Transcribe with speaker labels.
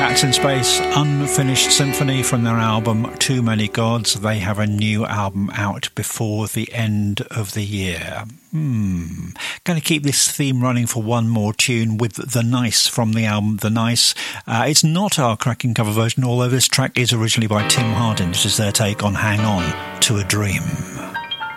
Speaker 1: Cats in Space, Unfinished Symphony from their album Too Many Gods. They have a new album out before the end of the year. Going to keep this theme running for one more tune with The Nice from the album The Nice. It's not our cracking cover version, although this track is originally by Tim Hardin. This is their take on Hang On to a Dream.